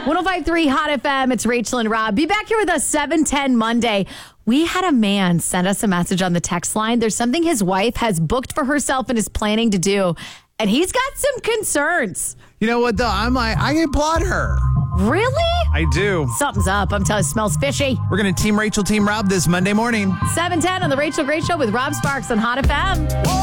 105.3 Hot FM. It's Rachel and Rob. Be back here with us 7:10 Monday. We had a man send us a message on the text line. There's something his wife has booked for herself and is planning to do, and he's got some concerns. You know what, though? I applaud her. Really? I do. Something's up. I'm telling you, it smells fishy. We're going to Team Rachel, Team Rob this Monday morning. 7:10 on the Rachel Gray Show with Rob Sparks on Hot FM. Whoa!